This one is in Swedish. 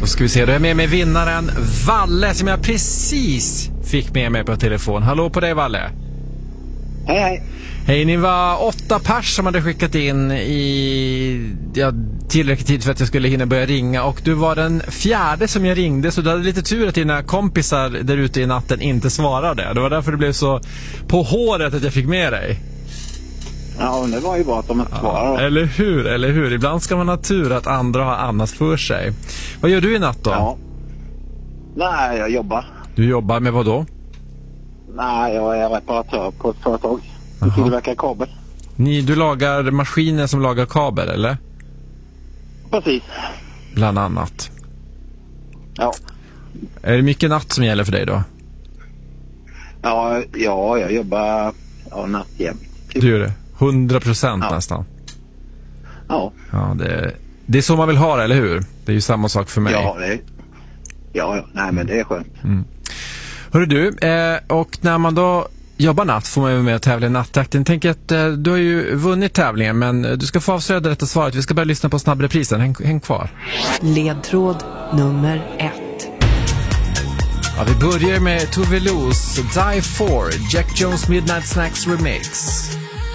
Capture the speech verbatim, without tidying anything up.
Då ska vi se, då är jag med mig vinnaren Valle som jag precis fick med mig på telefon. Hallå på dig, Valle. Hej, hej. Hej, ni var åtta pers som hade skickat in i ja, tillräckligt tid för att jag skulle hinna börja ringa. Och du var den fjärde som jag ringde, så du hade lite tur att dina kompisar där ute i natten inte svarade. Det var därför det blev så på håret att jag fick med dig. Ja, det var ju bra att de inte svarade. Ja, eller hur, eller hur. Ibland ska man ha tur att andra har annat för sig. Vad gör du i natt då? Ja. Nej, jag jobbar. Du jobbar med vad då? Nej, jag är reparatör på ett företag. Du tillverkar kabel. Ni, du lagar maskiner som lagar kabel, eller? Precis. Bland annat. Ja. Är det mycket natt som gäller för dig då? Ja, ja jag jobbar ja, natt jämt. Du gör det? hundra procent ja. nästan. Ja. Ja, det, det är så man vill ha det, eller hur? Det är ju samma sak för mig. Ja, det, ja, ja. Nej, men det är skönt. Mm. Hörru du, eh, och när man då jobbar natt får man ju med att tävla i nattjakten. Tänk att eh, du har ju vunnit tävlingen, men du ska få avslöja det svaret. Vi ska börja lyssna på snabbreprisen. Häng, häng kvar. Ledtråd nummer ett. Ja, vi börjar med Tove Los Die For, Jack Jones Midnight Snacks Remix.